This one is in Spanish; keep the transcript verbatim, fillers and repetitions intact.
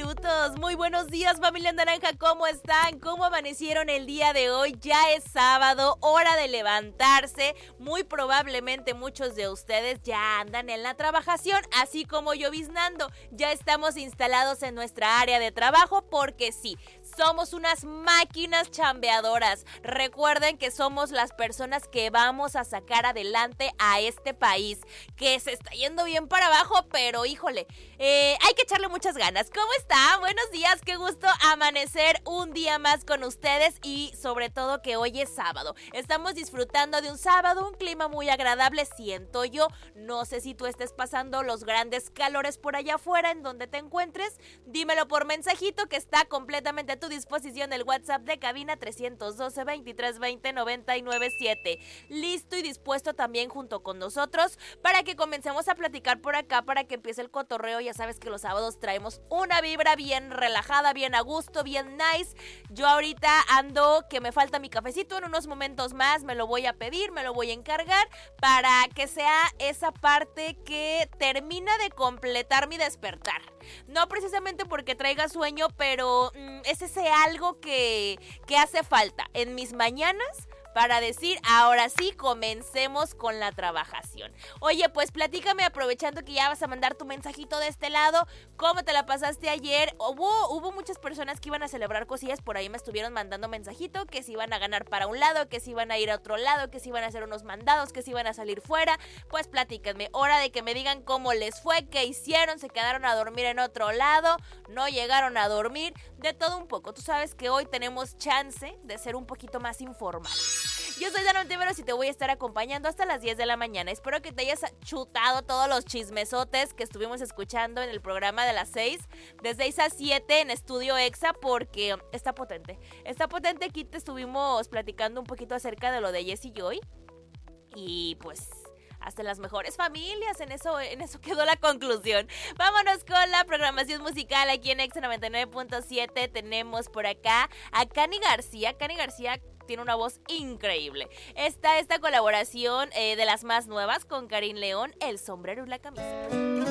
minutos. Muy buenos días, familia naranja, ¿cómo están? ¿Cómo amanecieron el día de hoy? Ya es sábado, hora de levantarse. Muy probablemente muchos de ustedes ya andan en la trabajación, así como lloviznando. Ya estamos instalados en nuestra área de trabajo porque sí, somos unas máquinas chambeadoras. Recuerden que somos las personas que vamos a sacar adelante a este país, que se está yendo bien para abajo, pero híjole, eh, hay que echarle muchas ganas. ¿Cómo están? Buenos días, qué gusto amanecer un día más con ustedes y sobre todo que hoy es sábado. Estamos disfrutando de un sábado, un clima muy agradable, siento yo. No sé si tú estés pasando los grandes calores por allá afuera en donde te encuentres. Dímelo por mensajito que está completamente a tu disposición el WhatsApp de cabina tres uno dos, veintitrés veinte, noventa y nueve siete. Listo y dispuesto también junto con nosotros para que comencemos a platicar por acá, para que empiece el cotorreo. Ya sabes que los sábados traemos una vibra bien relajada, bien a gusto, bien nice. Yo ahorita ando que me falta mi cafecito, en unos momentos más me lo voy a pedir, me lo voy a encargar para que sea esa parte que termina de completar mi despertar. No precisamente porque traiga sueño, pero mmm, es ese algo que, que hace falta en mis mañanas para decir, ahora sí, comencemos con la trabajación. Oye, pues platícame, aprovechando que ya vas a mandar tu mensajito de este lado, ¿cómo te la pasaste ayer? Hubo, hubo muchas personas que iban a celebrar cosillas, por ahí me estuvieron mandando mensajito, que si iban a ganar para un lado, que si iban a ir a otro lado, que si iban a hacer unos mandados, que si iban a salir fuera. Pues platíquenme, hora de que me digan cómo les fue, qué hicieron, se quedaron a dormir en otro lado, no llegaron a dormir, de todo un poco. Tú sabes que hoy tenemos chance de ser un poquito más informales. Yo soy Dana Ontiveros y te voy a estar acompañando hasta las diez de la mañana. Espero que te hayas chutado todos los chismesotes que estuvimos escuchando en el programa de las seis, de seis a siete en Estudio Exa, porque está potente. Está potente, aquí te estuvimos platicando un poquito acerca de lo de Jessie Joy. Y pues hasta las mejores familias, en eso, en eso quedó la conclusión. Vámonos con la programación musical aquí en Exa noventa y nueve punto siete. Tenemos por acá a Cani García. Cani García tiene una voz increíble. Está esta colaboración eh, de las más nuevas con Karim León, El sombrero y la camisa.